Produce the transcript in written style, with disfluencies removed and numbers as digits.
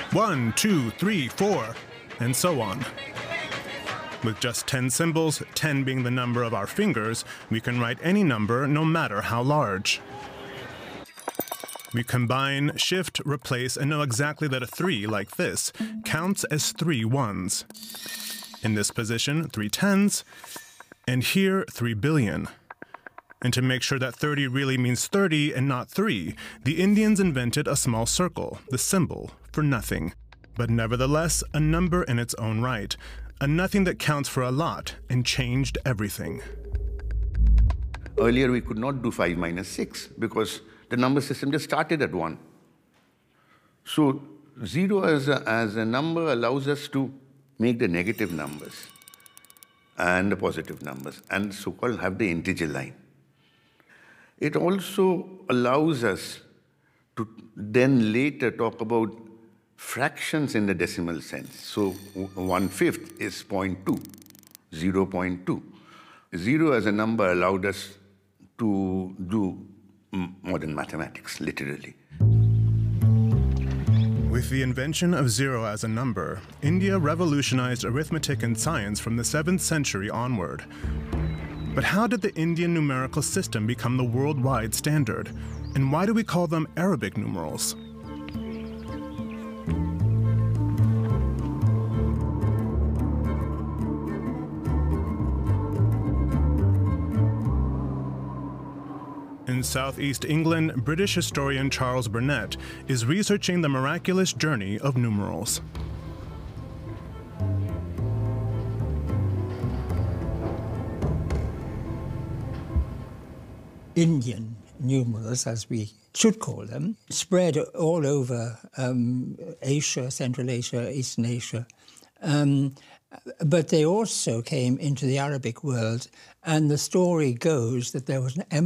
1, 2, 3, 4, and so on. With just 10 symbols, 10 being the number of our fingers, we can write any number no matter how large. We combine, shift, replace, and know exactly that a 3, like this, counts as 3 ones. In this position, 3 tens, and here, 3 billion. And to make sure that 30 really means 30 and not 3, the Indians invented a small circle, the symbol for nothing. But nevertheless, a number in its own right, a nothing that counts for a lot and changed everything. Earlier, we could not do 5 minus 6 because the number system just started at 1. So 0 as a number allows us to make the negative numbers and the positive numbers and so-called have the integer line. It also allows us to then later talk about fractions in the decimal sense. So 1/5 is 0.2, 0.2. 0 as a number allowed us to do modern mathematics, literally. With the invention of 0 as a number, India revolutionized arithmetic and science from the 7th century onward. But how did the Indian numerical system become the worldwide standard? And why do we call them Arabic numerals? In southeast England, British historian Charles Burnett is researching the miraculous journey of numerals. Indian numerals, as we should call them, spread all over Asia, Central Asia, Eastern Asia. But they also came into the Arabic world, and the story goes that there was an